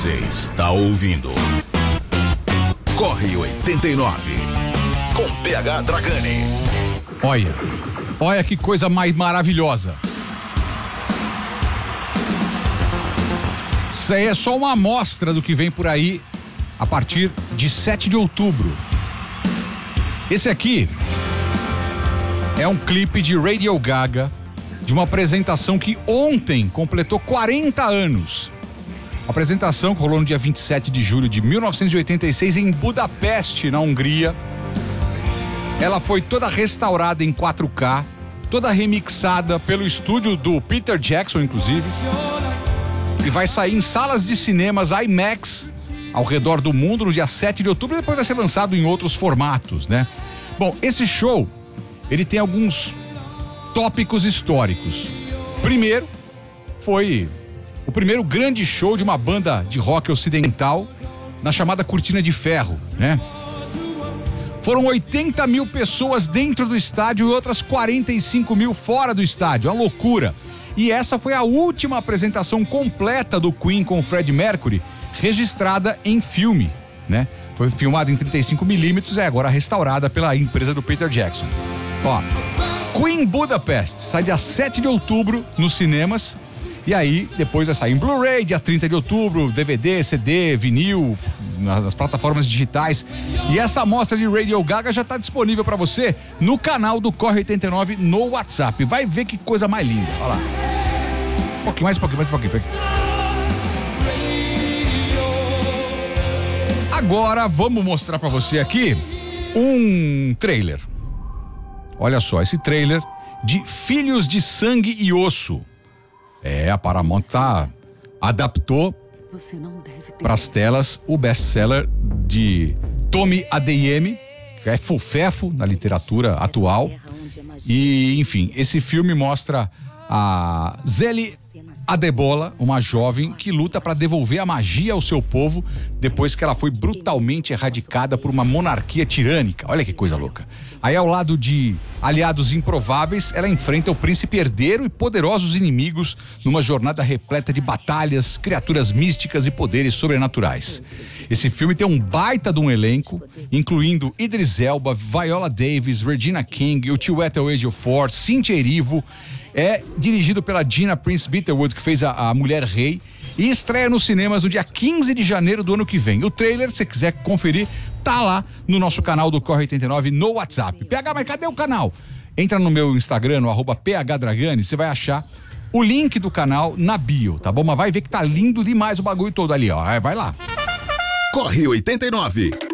Você está ouvindo Corre 89 com PH Dragani. Olha que coisa mais maravilhosa. Isso aí é só uma amostra do que vem por aí a partir de 7 de outubro. Esse aqui é um clipe de Radio Gaga, de uma apresentação que ontem completou 40 anos. A apresentação que rolou no dia 27 de julho de 1986 em Budapeste, na Hungria. Ela foi toda restaurada em 4K, toda remixada pelo estúdio do Peter Jackson, inclusive. E vai sair em salas de cinemas IMAX ao redor do mundo no dia 7 de outubro. E depois vai ser lançado em outros formatos, né? Bom, esse show, ele tem alguns tópicos históricos. Primeiro, foi o primeiro grande show de uma banda de rock ocidental na chamada Cortina de Ferro, né? Foram 80 mil pessoas dentro do estádio e outras 45 mil fora do estádio, uma loucura. E essa foi a última apresentação completa do Queen com o Freddie Mercury, registrada em filme, né? Foi filmada em 35mm e é agora restaurada pela empresa do Peter Jackson. Ó, Queen Budapest sai dia 7 de outubro nos cinemas. E aí, depois vai sair em Blu-ray, dia 30 de outubro, DVD, CD, vinil, nas plataformas digitais. E essa amostra de Radio Gaga já está disponível para você no canal do Corre 89 no WhatsApp. Vai ver que coisa mais linda. Olha lá. Um pouquinho mais. Agora, vamos mostrar para você aqui um trailer. Olha só, esse trailer de Filhos de Sangue e Osso. A Paramount adaptou para as telas o best-seller de Tommy Adeyemi, que é fufefo na literatura atual. E, enfim, esse filme mostra a Zélie Adebola, uma jovem que luta para devolver a magia ao seu povo depois que ela foi brutalmente erradicada por uma monarquia tirânica. Olha que coisa louca. Aí, ao lado de aliados improváveis, ela enfrenta o príncipe herdeiro e poderosos inimigos numa jornada repleta de batalhas, criaturas místicas e poderes sobrenaturais. Esse filme tem um baita de um elenco, incluindo Idris Elba, Viola Davis, Regina King, o Chiwetel Ejiofor, Cynthia Erivo. É dirigido pela Gina Prince Bitterwood, que fez a Mulher Rei, e estreia nos cinemas no dia 15 de janeiro do ano que vem. O trailer, se você quiser conferir, tá lá no nosso canal do Corre 89 no WhatsApp. PH, mas cadê o canal? Entra no meu Instagram, no @PHDragani, você vai achar o link do canal na bio, tá bom? Mas vai ver que tá lindo demais o bagulho todo ali, ó. Vai lá. Corre 89.